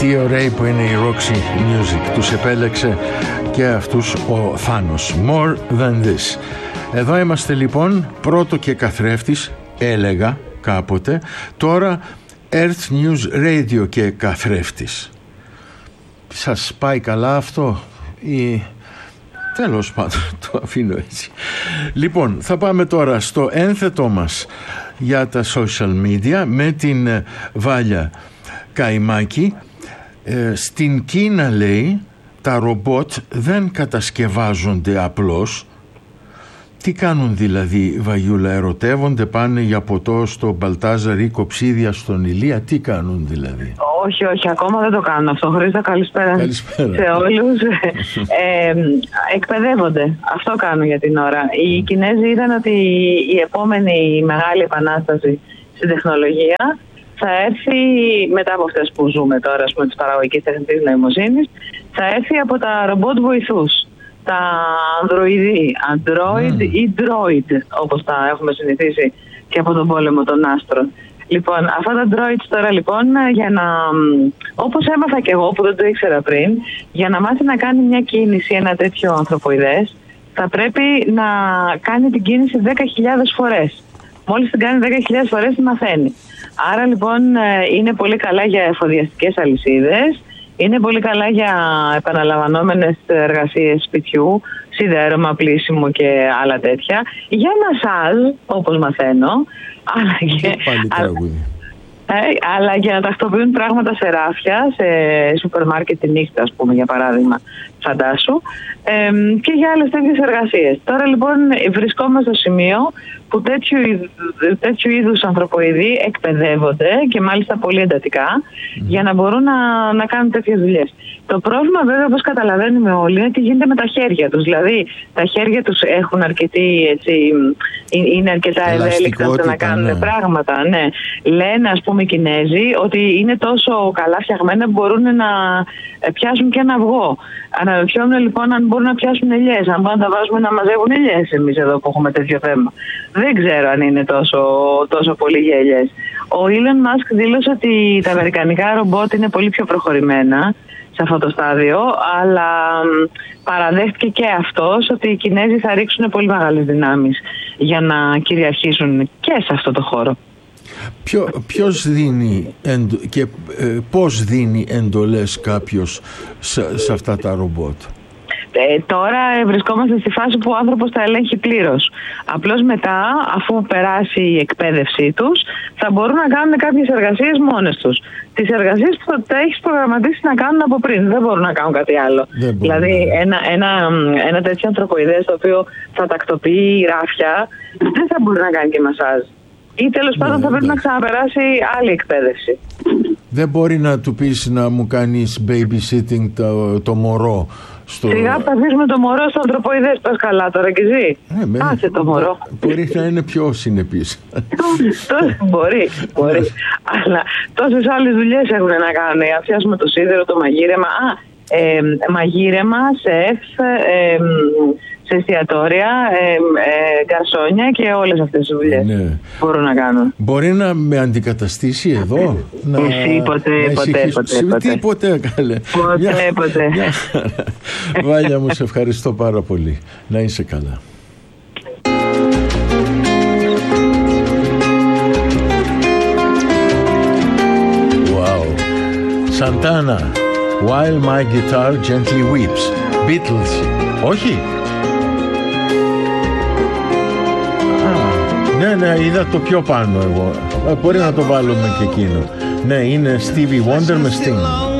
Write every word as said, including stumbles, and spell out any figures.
Τι ωραίοι που είναι η Roxy Music. Τους επέλεξε και αυτούς ο Θάνος. More than this. Εδώ είμαστε λοιπόν, πρώτο και καθρέφτης, έλεγα κάποτε. Τώρα Earth News Radio και καθρέφτης. Σας πάει καλά αυτό ή... Τέλος πάντων, το αφήνω έτσι. Λοιπόν, θα πάμε τώρα στο ένθετό μας για τα social media με την Βάλια Καϊμάκη. Ε, στην Κίνα, λέει, τα ρομπότ δεν κατασκευάζονται απλώς. Τι κάνουν δηλαδή, Βαγιούλα, ερωτεύονται, πάνε για ποτό στο Μπαλτάζαρ ή κοψίδια στον Ηλία, τι κάνουν δηλαδή? Όχι, όχι, ακόμα δεν το κάνουν αυτό. Χρήστο, καλησπέρα, καλησπέρα σε όλους. ε, εκπαιδεύονται, αυτό κάνουν για την ώρα. Οι Κινέζοι είδαν ότι η επόμενη μεγάλη επανάσταση στην τεχνολογία θα έρθει μετά από αυτές που ζούμε τώρα, ας πούμε, της παραγωγικής τεχνητής νοημοσύνης, θα έρθει από τα ρομπότ βοηθούς. Τα ανδροειδή, Android mm. ή Droid, όπως τα έχουμε συνηθίσει και από τον πόλεμο των άστρων. Λοιπόν, αυτά τα Droids τώρα λοιπόν, για να, όπως έμαθα και εγώ που δεν το ήξερα πριν, για να μάθει να κάνει μια κίνηση ένα τέτοιο ανθρωποειδές, θα πρέπει να κάνει την κίνηση δέκα χιλιάδες φορές. Μόλις την κάνει δέκα χιλιάδες φορές, τη μαθαίνει. Άρα λοιπόν είναι πολύ καλά για εφοδιαστικές αλυσίδες. Είναι πολύ καλά για επαναλαμβανόμενες εργασίες σπιτιού, σιδέρωμα, πλύσιμο και άλλα τέτοια. Για μασάζ, όπως μαθαίνω. Αλλά και, αλλά, ε, αλλά για να τακτοποιούν πράγματα σε ράφια, σε σούπερ μάρκετ τη νύχτα, ας πούμε, για παράδειγμα, φαντάσου. Ε, και για άλλες τέτοιες εργασίες. Τώρα λοιπόν βρισκόμαστε στο σημείο που τέτοιου, τέτοιου είδους ανθρωποειδή εκπαιδεύονται και μάλιστα πολύ εντατικά mm. για να μπορούν να, να κάνουν τέτοιες δουλειές. Το πρόβλημα βέβαια, όπως καταλαβαίνουμε όλοι, είναι τι γίνεται με τα χέρια τους. Δηλαδή τα χέρια τους έχουν αρκετή, έτσι, είναι αρκετά ευέλικτα ώστε να κάνουν ναι. πράγματα. Ναι. Λένε, ας πούμε, οι Κινέζοι ότι είναι τόσο καλά φτιαγμένα που μπορούν να πιάσουν και ένα αυγό. Αναρωτιόμουν λοιπόν αν μπορούν να πιάσουν ελιές, αν μπορούν να τα βάζουμε να μαζεύουν ελιές εμείς εδώ που έχουμε τέτοιο θέμα. Δεν ξέρω αν είναι τόσο, τόσο πολύ για ελιές. Ο Elon Musk δήλωσε ότι τα αμερικανικά ρομπότ είναι πολύ πιο προχωρημένα σε αυτό το στάδιο, αλλά παραδέχτηκε και αυτός ότι οι Κινέζοι θα ρίξουν πολύ μεγάλες δυνάμεις για να κυριαρχήσουν και σε αυτό το χώρο. Ποιο, ποιος δίνει εντο, και ε, πώς δίνει εντολές κάποιος σε, σε αυτά τα ρομπότ? Ε, τώρα βρισκόμαστε στη φάση που ο άνθρωπος τα ελέγχει πλήρως. Απλώς μετά, αφού περάσει η εκπαίδευσή τους, θα μπορούν να κάνουν κάποιες εργασίες μόνες τους. Τις εργασίες που θα έχεις προγραμματίσει να κάνουν από πριν. Δεν μπορούν να κάνουν κάτι άλλο. Δηλαδή ένα, ένα, ένα τέτοιο ανθρωποειδές το οποίο θα τακτοποιεί ράφια δεν θα μπορεί να κάνει και μασάζ. Ή τέλος πάντων θα πρέπει να ξαναπεράσει άλλη εκπαίδευση. Δεν μπορεί να του πεις να μου κάνεις babysitting το, το μωρό. Στο... Σιγά θα αφήσουμε το μωρό στο ανθρωποειδές, πας καλά τώρα και ζει. Ε, με, Άσε το μωρό. Μπορεί να είναι πιο συνεπής. μπορεί, μπορεί. Αλλά τόσες άλλες δουλειές έχουν να κάνουν. Να φτιάσουμε το σίδερο, το μαγείρεμα. Α, ε, μαγείρεμα, σεφ, ε, σε εστιατόρια, ε, ε, γκαρσόνια και όλες αυτές τις δουλειές ναι. μπορούν να κάνουν. Μπορεί να με αντικαταστήσει εδώ? Να... Εσύ ποτέ, να ποτέ, ποτέ, ποτέ. Τι ποτέ, καλέ. Ποτέ, μια... ποτέ. Μια... Βάλια μου, σε ευχαριστώ πάρα πολύ. Να είσαι καλά. Wow. Santana, While My Guitar Gently Weeps. Beatles. Όχι. Ναι, ναι, είδα το πιο πάνω εγώ. Μπορεί να το βάλουμε και εκείνο. Ναι, είναι Stevie Wonder με Sting.